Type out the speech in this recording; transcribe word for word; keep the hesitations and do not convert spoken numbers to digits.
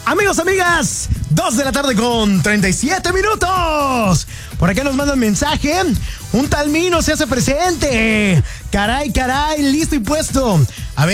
Amigos, amigas, dos de la tarde con treinta y siete minutos. Por acá nos mandan mensaje. Un tal Mino se hace presente. Caray, caray, listo y puesto. A ver.